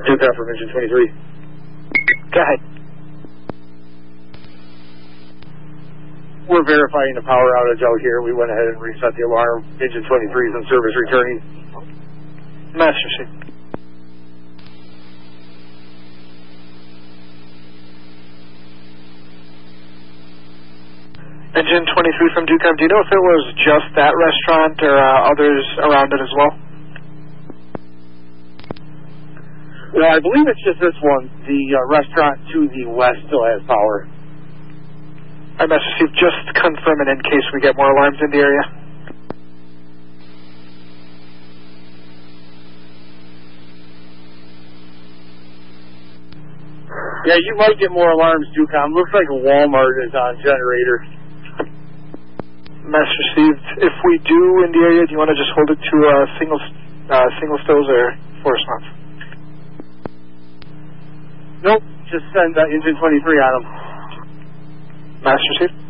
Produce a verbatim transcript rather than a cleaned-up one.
Duke from engine twenty-three. Go ahead. We're verifying the power outage out here. We went ahead and reset the alarm. Engine twenty-three is in service returning. Master Chief. Engine twenty-three from Duke, do you know if it was just that restaurant or uh, others around it as well? Well, I believe it's just this one. The uh, restaurant to the west still has power. I Master Chief, just confirming in case we get more alarms in the area. Yeah, you might get more alarms, Ducom. Looks like a Walmart is on generator. Master Chief, if we do in the area, do you want to just hold it to uh, single uh, single stills or force mounts? Nope, just send uh, engine twenty-three on them. Master Chief?